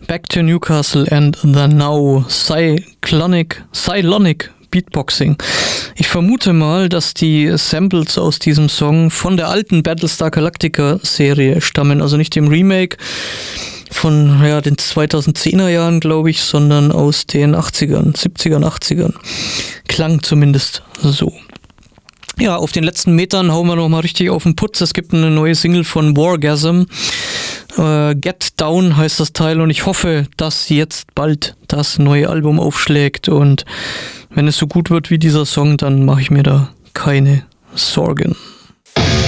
Back to Newcastle and the Now Cylonic Beatboxing. Ich vermute mal, dass die Samples aus diesem Song von der alten Battlestar Galactica Serie stammen, also nicht dem Remake von den 2010er Jahren, glaube ich, sondern aus den 70ern, 80ern. Klang zumindest so. Ja, auf den letzten Metern hauen wir nochmal richtig auf den Putz. Es gibt eine neue Single von Wargasm. Get Down heißt das Teil und ich hoffe, dass jetzt bald das neue Album aufschlägt und wenn es so gut wird wie dieser Song, dann mache ich mir da keine Sorgen.